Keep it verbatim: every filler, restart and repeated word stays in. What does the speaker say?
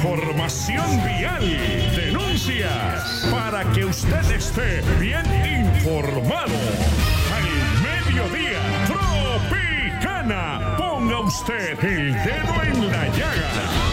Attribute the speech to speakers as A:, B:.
A: Información vial, denuncias, para que usted esté bien informado. Al mediodía, Tropicana, ponga usted el dedo en la llaga.